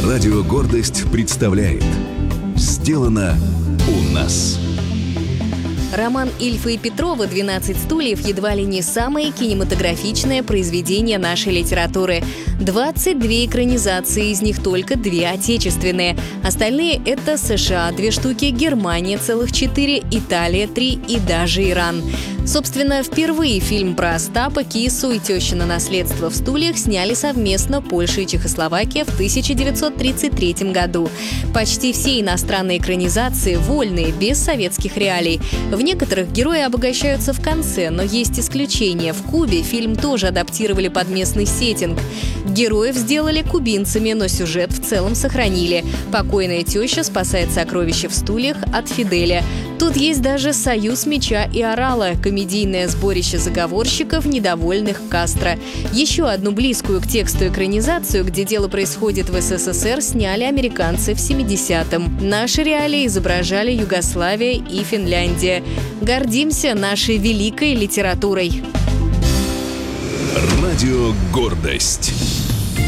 Радио «Гордость» представляет «Сделано у нас». Роман Ильфа и Петрова «12 стульев» едва ли не самое кинематографичное произведение нашей литературы. 22 экранизации, из них только 2 отечественные. Остальные — это США 2 штуки, Германия целых 4, Италия 3 и даже Иран. Собственно, впервые фильм про Остапа, кису и тещино наследство в стульях сняли совместно Польша и Чехословакия в 1933 году. Почти все иностранные экранизации вольные, без советских реалий. В некоторых герои обогащаются в конце, но есть исключения. В Кубе фильм тоже адаптировали под местный сеттинг. Героев сделали кубинцами, но сюжет в целом сохранили. Покойная теща спасает сокровища в стульях от Фиделя. Тут есть даже «Союз меча и орала» – комедийное сборище заговорщиков, недовольных Кастро. Еще одну близкую к тексту экранизацию, где дело происходит в СССР, сняли американцы в 70-м. Наши реалии изображали Югославия и Финляндия. Гордимся нашей великой литературой. Радио «Гордость».